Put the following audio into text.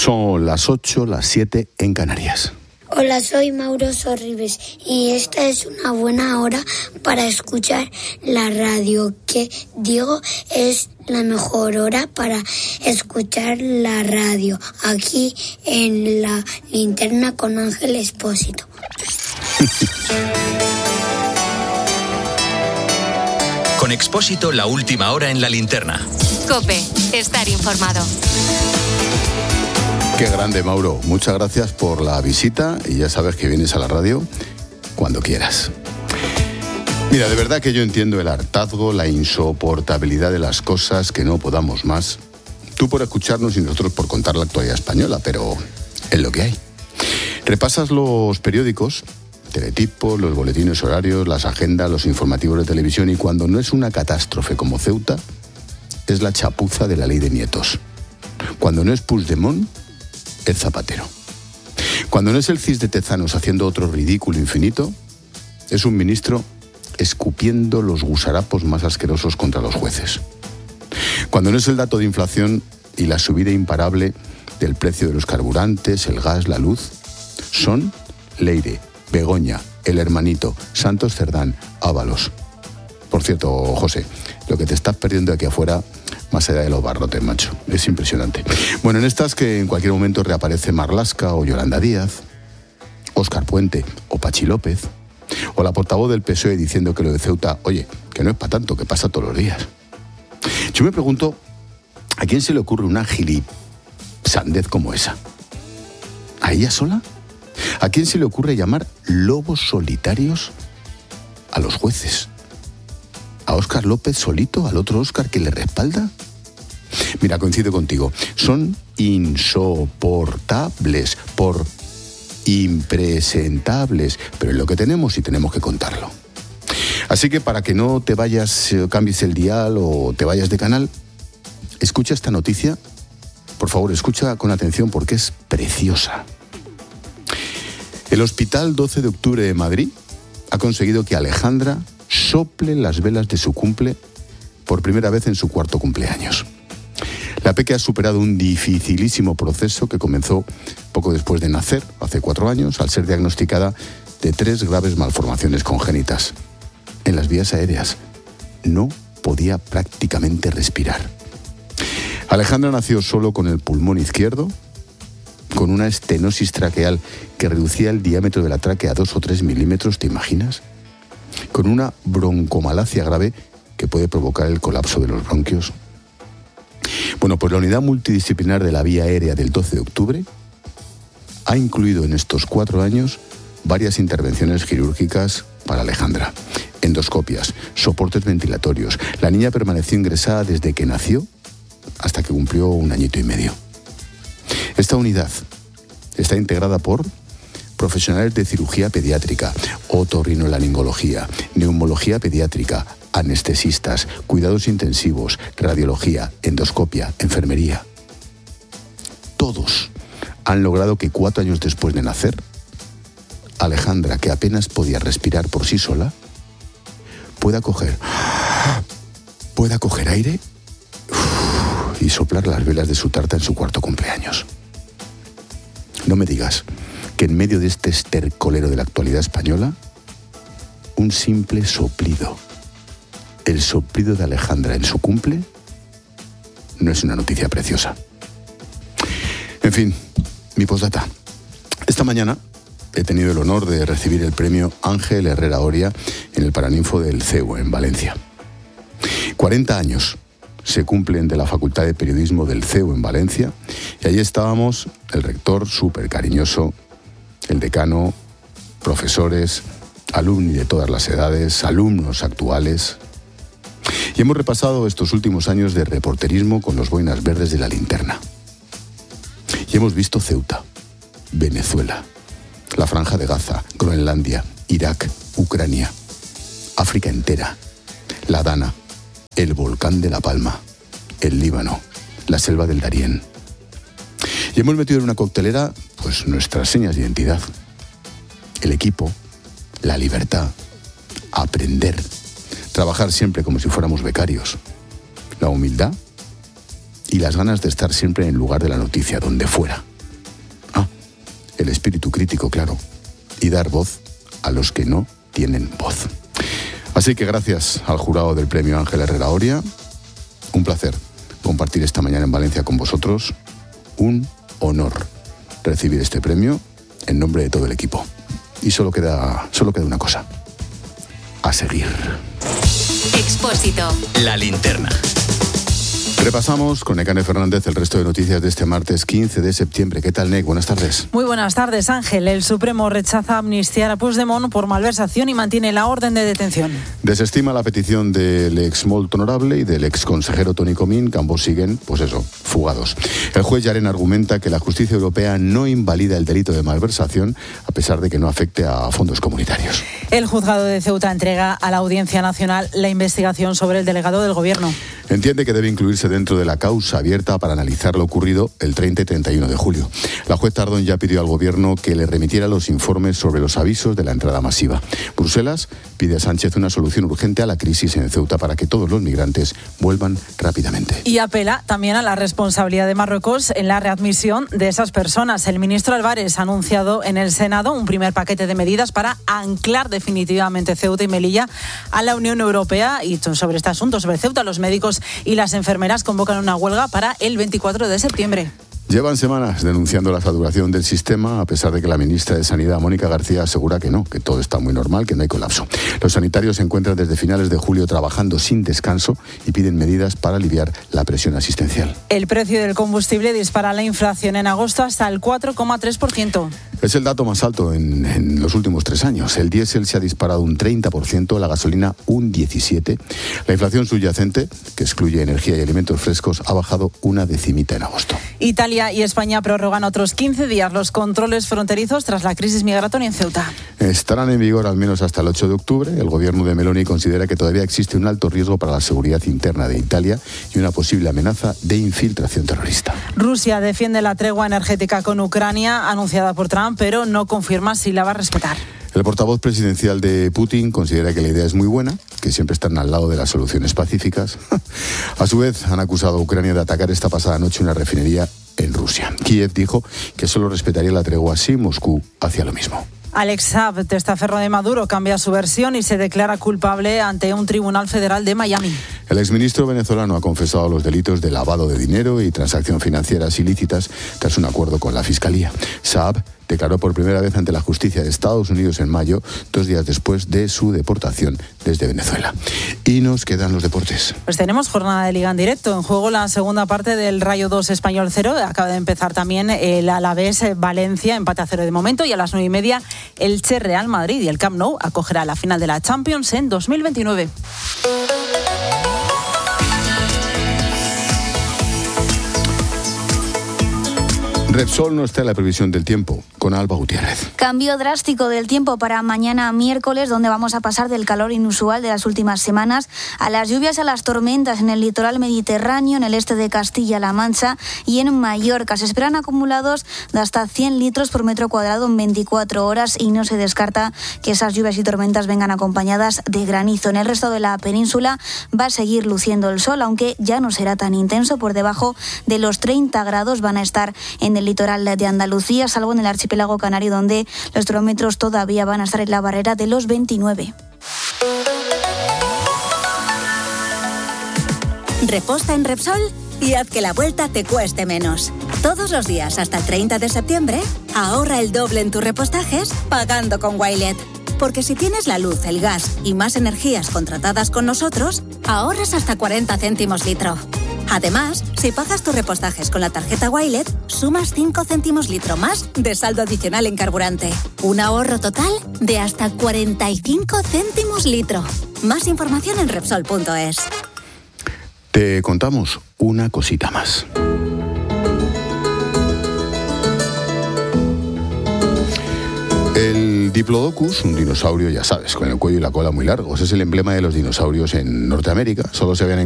Son las 8, las 7 en Canarias. Hola, soy Mauro Sorribes y esta es una buena hora para escuchar la radio, que digo es la mejor hora para escuchar la radio, aquí en La Linterna con Ángel Expósito. Con Expósito, la última hora en La Linterna. COPE, estar informado. Qué grande, Mauro. Muchas gracias por la visita y ya sabes que vienes a la radio cuando quieras. Mira, de verdad que yo entiendo el hartazgo, la insoportabilidad de las cosas, que no podamos más. Tú por escucharnos y nosotros por contar la actualidad española, pero es lo que hay. Repasas los periódicos, Teletipo, los boletines horarios, las agendas, los informativos de televisión, y cuando no es una catástrofe como Ceuta, es la chapuza de la ley de nietos. Cuando no es Puigdemont, es Zapatero. Cuando no es el CIS de Tezanos haciendo otro ridículo infinito, es un ministro escupiendo los gusarapos más asquerosos contra los jueces. Cuando no es el dato de inflación y la subida imparable del precio de los carburantes, el gas, la luz, son Leire, Begoña, el hermanito, Santos Cerdán, Ábalos. Por cierto, José, lo que te estás perdiendo aquí afuera, más allá de los barrotes, macho, es impresionante. Bueno, en estas que en cualquier momento reaparece Marlaska o Yolanda Díaz, Óscar Puente o Pachi López, o la portavoz del PSOE diciendo que lo de Ceuta, oye, que no es para tanto, que pasa todos los días. Yo me pregunto, ¿a quién se le ocurre una gilisandez como esa? ¿A ella sola? ¿A quién se le ocurre llamar lobos solitarios a los jueces? ¿A Óscar López solito, al otro Óscar que le respalda? Mira, coincido contigo, son insoportables, por impresentables, pero es lo que tenemos y tenemos que contarlo. Así que para que no te vayas, cambies el dial o te vayas de canal, escucha esta noticia, por favor, escucha con atención porque es preciosa. El Hospital 12 de Octubre de Madrid ha conseguido que Alejandra sople las velas de su cumple por primera vez en su 4º cumpleaños. La peque ha superado un dificilísimo proceso que comenzó poco después de nacer, hace 4 años, al ser diagnosticada de 3 graves malformaciones congénitas. En las vías aéreas no podía prácticamente respirar. Alejandra nació solo con el pulmón izquierdo, con una estenosis traqueal que reducía el diámetro de la tráquea a 2 o 3 milímetros, ¿te imaginas? Con una broncomalacia grave que puede provocar el colapso de los bronquios. Bueno, pues la unidad multidisciplinar de la vía aérea del 12 de octubre ha incluido en estos 4 años varias intervenciones quirúrgicas para Alejandra, endoscopias, soportes ventilatorios. La niña permaneció ingresada desde que nació hasta que cumplió 1 añito y medio. Esta unidad está integrada por profesionales de cirugía pediátrica, otorrinolaringología, neumología pediátrica, anestesistas, cuidados intensivos, radiología, endoscopia, enfermería. Todos han logrado que 4 años después de nacer, Alejandra, que apenas podía respirar por sí sola, pueda coger aire y soplar las velas de su tarta en su 4º cumpleaños. No me digas que en medio de este estercolero de la actualidad española, un simple soplido, el soplido de Alejandra en su cumple, no es una noticia preciosa. En fin, mi postdata. Esta mañana he tenido el honor de recibir el premio Ángel Herrera Oria en el Paraninfo del CEU en Valencia. 40 años se cumplen de la Facultad de Periodismo del CEU en Valencia, y allí estábamos el rector súper cariñoso, el decano, profesores, alumni de todas las edades, alumnos actuales. Y hemos repasado estos últimos años de reporterismo con los boinas verdes de La Linterna. Y hemos visto Ceuta, Venezuela, la Franja de Gaza, Groenlandia, Irak, Ucrania, África entera, la Dana, el volcán de La Palma, el Líbano, la selva del Darién. Y hemos metido en una coctelera, pues, nuestras señas de identidad. El equipo, la libertad, aprender, trabajar siempre como si fuéramos becarios, la humildad y las ganas de estar siempre en lugar de la noticia, donde fuera. el espíritu crítico, claro, y dar voz a los que no tienen voz. Así que gracias al jurado del premio Ángel Herrera Oria. Un placer compartir esta mañana en Valencia con vosotros. Un honor recibir este premio en nombre de todo el equipo. Y solo queda una cosa. A seguir. Expósito. La linterna. Repasamos con Nekane Fernández el resto de noticias de este martes 15 de septiembre. ¿Qué tal, Nek? Buenas tardes. Muy buenas tardes, Ángel. El Supremo rechaza amnistiar a Puigdemont por malversación y mantiene la orden de detención. Desestima la petición del ex molt honorable y del ex consejero Toni Comín, que ambos siguen, fugados. El juez Llarena argumenta que la justicia europea no invalida el delito de malversación, a pesar de que no afecte a fondos comunitarios. El juzgado de Ceuta entrega a la Audiencia Nacional la investigación sobre el delegado del Gobierno. Entiende que debe incluirse dentro de la causa abierta para analizar lo ocurrido el 30 y 31 de julio. La juez Tardón ya pidió al Gobierno que le remitiera los informes sobre los avisos de la entrada masiva. Bruselas pide a Sánchez una solución urgente a la crisis en Ceuta para que todos los migrantes vuelvan rápidamente. Y apela también a la responsabilidad de Marruecos en la readmisión de esas personas. El ministro Álvarez ha anunciado en el Senado un primer paquete de medidas para anclar definitivamente Ceuta y Melilla a la Unión Europea. Y sobre este asunto, sobre Ceuta, los médicos y las enfermeras convocan una huelga para el 24 de septiembre. Llevan semanas denunciando la saturación del sistema, a pesar de que la ministra de Sanidad, Mónica García, asegura que no, que todo está muy normal, que no hay colapso. Los sanitarios se encuentran desde finales de julio trabajando sin descanso y piden medidas para aliviar la presión asistencial. El precio del combustible dispara la inflación en agosto hasta el 4,3%. Es el dato más alto en los últimos 3 años. El diésel se ha disparado un 30%, la gasolina un 17%. La inflación subyacente, que excluye energía y alimentos frescos, ha bajado una decimita en agosto. Italia y España prorrogan otros 15 días los controles fronterizos tras la crisis migratoria en Ceuta. Estarán en vigor al menos hasta el 8 de octubre. El gobierno de Meloni considera que todavía existe un alto riesgo para la seguridad interna de Italia y una posible amenaza de infiltración terrorista. Rusia defiende la tregua energética con Ucrania anunciada por Trump, pero no confirma si la va a respetar. El portavoz presidencial de Putin considera que la idea es muy buena, que siempre están al lado de las soluciones pacíficas. A su vez, han acusado a Ucrania de atacar esta pasada noche una refinería en Rusia. Kiev dijo que solo respetaría la tregua si Moscú hacía lo mismo. Alex Saab, testaferro de Maduro, cambia su versión y se declara culpable ante un tribunal federal de Miami. El exministro venezolano ha confesado los delitos de lavado de dinero y transacción financieras ilícitas tras un acuerdo con la Fiscalía. Saab declaró por primera vez ante la justicia de Estados Unidos en mayo, 2 días después de su deportación desde Venezuela. Y nos quedan los deportes. Pues tenemos jornada de Liga en directo. En juego la segunda parte del Rayo 2 Español 0. Acaba de empezar también el Alavés Valencia, empate a 0 de momento. Y a las 9:30 el Che Real Madrid y el Camp Nou acogerá la final de la Champions en 2029. Repsol no está en la previsión del tiempo, con Alba Gutiérrez. Cambio drástico del tiempo para mañana miércoles, donde vamos a pasar del calor inusual de las últimas semanas a las lluvias, a las tormentas en el litoral mediterráneo, en el este de Castilla-La Mancha y en Mallorca. Se esperan acumulados de hasta 100 litros por metro cuadrado en 24 horas y no se descarta que esas lluvias y tormentas vengan acompañadas de granizo. En el resto de la península va a seguir luciendo el sol, aunque ya no será tan intenso. Por debajo de los 30 grados van a estar en el litoral de Andalucía, salvo en el archipiélago canario, donde los termómetros todavía van a estar en la barrera de los 29. Reposta en Repsol y haz que la vuelta te cueste menos. Todos los días hasta el 30 de septiembre, ahorra el doble en tus repostajes pagando con Wilet. Porque si tienes la luz, el gas y más energías contratadas con nosotros, ahorras hasta 40 céntimos litro. Además, si pagas tus repostajes con la tarjeta Wilet, sumas 5 céntimos litro más de saldo adicional en carburante. Un ahorro total de hasta 45 céntimos litro. Más información en Repsol.es. Te contamos una cosita más. El Diplodocus, un dinosaurio, ya sabes, con el cuello y la cola muy largos, es el emblema de los dinosaurios en Norteamérica. Solo se habían